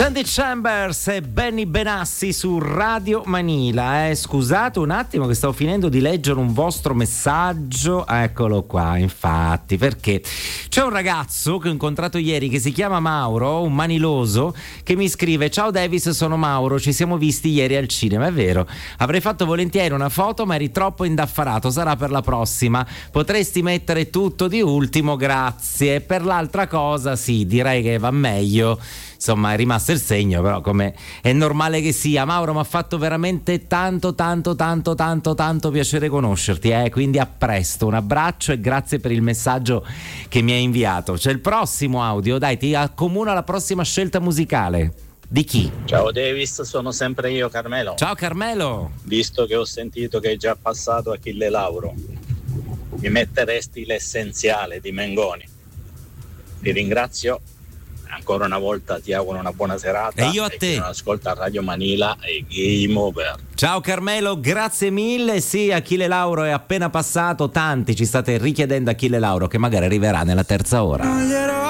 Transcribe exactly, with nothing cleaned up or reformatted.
Sandy Chambers e Benny Benassi su Radio Manila. Eh. Scusate un attimo che stavo finendo di leggere un vostro messaggio. Eccolo qua, infatti, perché c'è un ragazzo che ho incontrato ieri che si chiama Mauro, un maniloso, che mi scrive: ciao Davis, sono Mauro, ci siamo visti ieri al cinema. È vero, avrei fatto volentieri una foto ma eri troppo indaffarato, sarà per la prossima, potresti mettere tutto di ultimo, grazie. Per l'altra cosa sì, direi che va meglio, insomma è rimasto il segno, però come è normale che sia. Mauro, mi ha fatto veramente tanto tanto tanto tanto tanto piacere conoscerti, eh? Quindi a presto, un abbraccio e grazie per il messaggio che mi hai inviato. C'è il prossimo audio, dai, ti accomuna la prossima scelta musicale. Di chi? Ciao Davis, sono sempre io, Carmelo. Ciao Carmelo. Visto che ho sentito che è già passato Achille Lauro, mi metteresti l'essenziale di Mengoni. Ti ringrazio ancora una volta, ti auguro una buona serata. E io a e te. Chi non ascolta Radio Manila e Game Over. Ciao Carmelo, grazie mille. Sì, Achille Lauro è appena passato, tanti ci state richiedendo Achille Lauro, che magari arriverà nella terza ora.